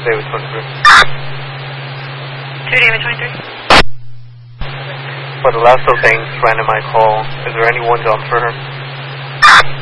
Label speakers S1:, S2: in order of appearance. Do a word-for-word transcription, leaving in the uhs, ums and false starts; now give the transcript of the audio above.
S1: David twenty-three.
S2: two David twenty-three.
S1: For the last of things, random I call. Is there any ones on for her?